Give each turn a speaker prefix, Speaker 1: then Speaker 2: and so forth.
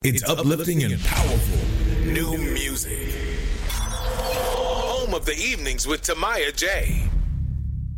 Speaker 1: It's uplifting and powerful. New music. Home of the evenings with Tamaya J.